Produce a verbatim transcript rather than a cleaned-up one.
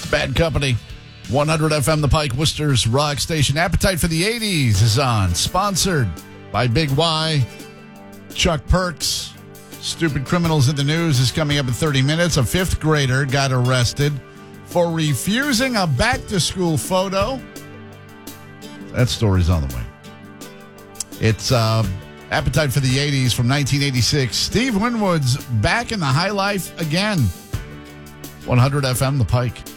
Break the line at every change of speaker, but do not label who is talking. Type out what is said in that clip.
Bad Company. one hundred F M The Pike, Worcester's rock station. Appetite for the eighties is on. Sponsored by Big Y. Chuck Perks. Stupid Criminals in the News is coming up in thirty minutes. A fifth grader got arrested for refusing a back-to-school photo. That story's on the way. It's uh, Appetite for the eighties from nineteen eighty-six. Steve Winwood's back in the high life again. one hundred F M The Pike.